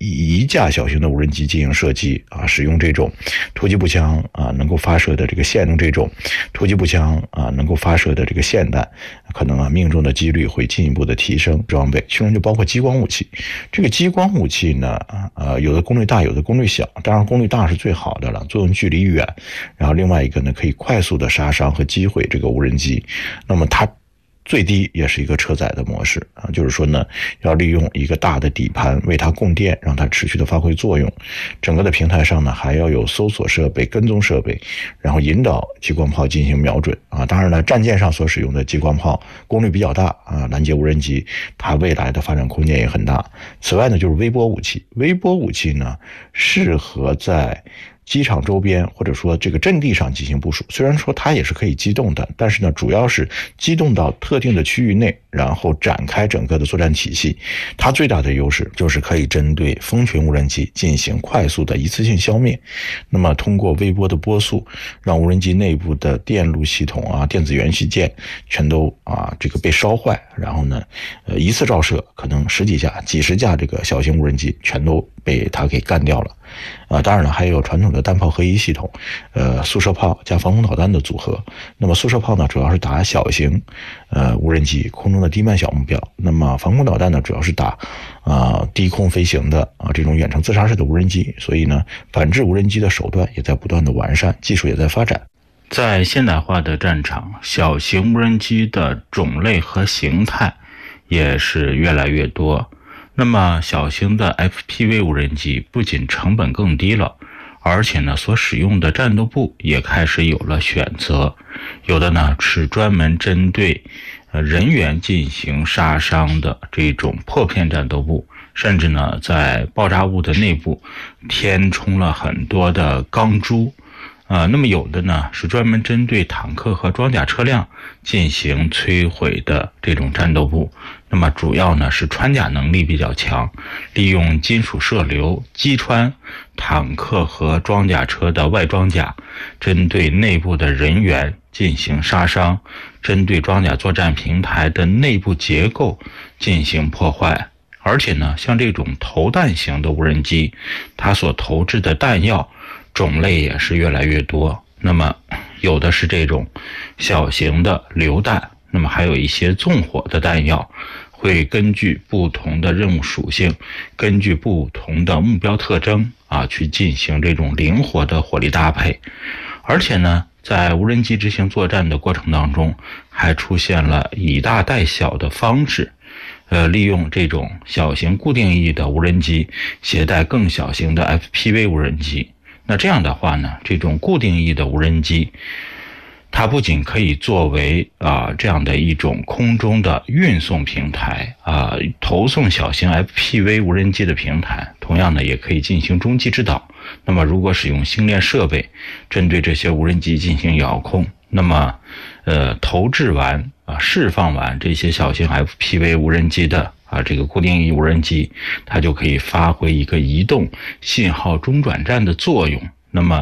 一架小型的无人机进行射击啊，使用这种突击步枪啊能够发射的这个线用这种突击步枪啊能够发射的这个霰弹，可能命中的几率会进一步的提升。装备其中就包括激光武器，这个激光武器呢有的功率大，有的功率小，当然功率大是最好的了，作用距离远，然后另外一个呢可以快速的杀伤和击毁这个无人机。那么它最低也是一个车载的模式啊，就是说呢，要利用一个大的底盘为它供电，让它持续的发挥作用。整个的平台上呢，还要有搜索设备、跟踪设备，然后引导激光炮进行瞄准啊。当然了，战舰上所使用的激光炮功率比较大啊，拦截无人机，它未来的发展空间也很大。此外呢，就是微波武器，微波武器呢，适合在机场周边或者说这个阵地上进行部署，虽然说它也是可以机动的，但是呢，主要是机动到特定的区域内，然后展开整个的作战体系。它最大的优势就是可以针对蜂群无人机进行快速的一次性消灭。那么通过微波的波速，让无人机内部的电路系统啊、电子元器件全都这个被烧坏，然后呢，一次照射可能十几架、几十架这个小型无人机全都被它给干掉了。当然了，还有传统的弹炮合一系统，速射炮加防空导弹的组合。那么速射炮呢，主要是打小型无人机空中的低慢小目标。那么防空导弹呢，主要是打低空飞行的这种远程自杀式的无人机。所以呢，反制无人机的手段也在不断的完善，技术也在发展。 在现代化的战场，小型无人机的种类和形态也是越来越多。那么小型的 FPV 无人机不仅成本更低了，而且呢所使用的战斗部也开始有了选择，有的呢是专门针对人员进行杀伤的这种破片战斗部，甚至呢在爆炸物的内部填充了很多的钢珠。那么有的呢是专门针对坦克和装甲车辆进行摧毁的这种战斗部，那么主要呢是穿甲能力比较强，利用金属射流击穿坦克和装甲车的外装甲，针对内部的人员进行杀伤，针对装甲作战平台的内部结构进行破坏。而且呢，像这种投弹型的无人机，它所投掷的弹药种类也是越来越多。那么有的是这种小型的榴弹，那么还有一些纵火的弹药，会根据不同的任务属性，根据不同的目标特征去进行这种灵活的火力搭配。而且呢，在无人机执行作战的过程当中，还出现了以大带小的方式，利用这种小型固定翼的无人机携带更小型的 FPV 无人机。那这样的话呢，这种固定翼的无人机，它不仅可以作为这样的一种空中的运送平台投送小型 FPV 无人机的平台，同样呢也可以进行中继制导。那么如果使用星链设备针对这些无人机进行遥控，那么投掷完释放完这些小型 FPV 无人机的这个固定翼无人机，它就可以发挥一个移动信号中转站的作用。那么